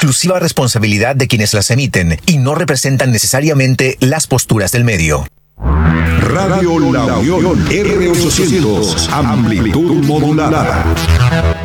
exclusiva responsabilidad de quienes las emiten y no representan necesariamente las posturas del medio. Radio La Unión, R800, amplitud modulada.